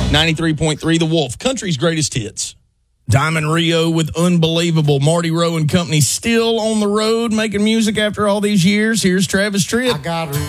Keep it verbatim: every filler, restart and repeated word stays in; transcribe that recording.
ninety-three point three The Wolf, country's greatest hits. Diamond Rio with Unbelievable. Marty Rowe and Company still on the road making music after all these years. Here's Travis Tritt. I got